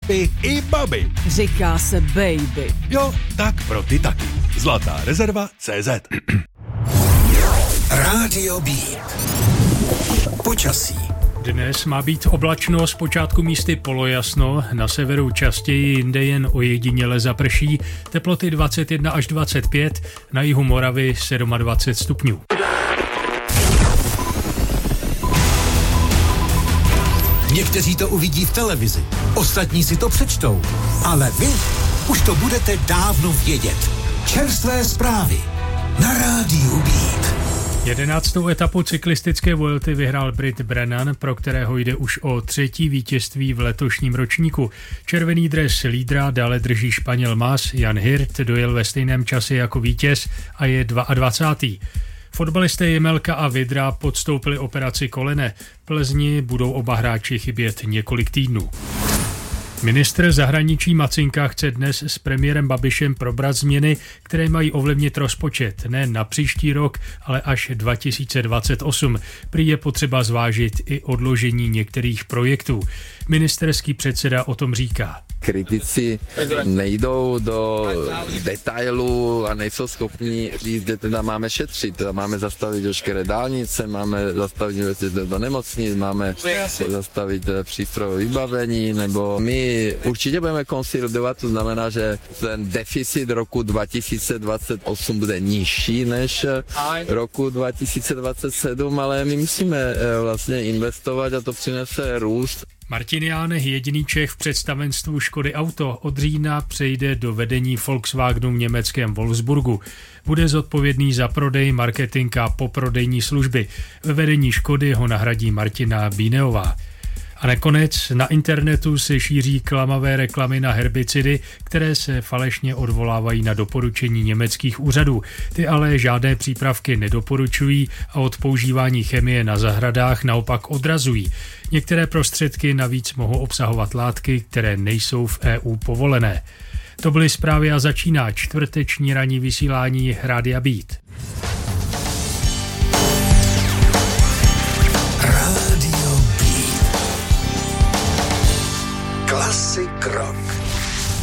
papi i babi. Říká se baby. Jo, tak pro ty taky. Zlatá rezerva CZ. Rádio Beat. Počasí. Dnes má být oblačno, zpočátku místy polojasno, na severu častěji, jinde jen ojediněle zaprší, teploty 21 až 25, na jihu Moravy 27 stupňů. Někteří to uvidí v televizi, ostatní si to přečtou, ale vy už to budete dávno vědět. Čerstvé zprávy na Rádiu Beat. 11. etapu cyklistické Vuelty vyhrál Brit Brennan, pro kterého jde už o 3. vítězství v letošním ročníku. Červený dres lídra dále drží Španěl Mas, Jan Hirt dojel ve stejném čase jako vítěz a je 22. Fotbalisté Jemelka a Vidra podstoupili operaci kolene. Plzni budou oba hráči chybět několik týdnů. Ministr zahraničí Macinka chce dnes s premiérem Babišem probrat změny, které mají ovlivnit rozpočet ne na příští rok, ale až 2028. Prý je potřeba zvážit i odložení některých projektů. Ministerský předseda o tom říká. Kritici nejdou do detailů a nejsou schopni říct, že teda máme šetřit, teda máme zastavit veškeré dálnice, máme zastavit investice do nemocnic, máme zastavit přístrojové vybavení, nebo my určitě budeme konsolidovat, to znamená, že ten deficit roku 2028 bude nižší než roku 2027, ale my musíme vlastně investovat a to přinese růst. Martin Jánek, jediný Čech v představenstvu Škody Auto, od října přejde do vedení Volkswagenu v německém Wolfsburgu. Bude zodpovědný za prodej, marketing a poprodejní služby. Ve vedení Škody ho nahradí Martina Bíneová. A nakonec na internetu se šíří klamavé reklamy na herbicidy, které se falešně odvolávají na doporučení německých úřadů. Ty ale žádné přípravky nedoporučují a od používání chemie na zahradách naopak odrazují. Některé prostředky navíc mohou obsahovat látky, které nejsou v EU povolené. To byly zprávy a začíná čtvrteční ranní vysílání Rádia Beat.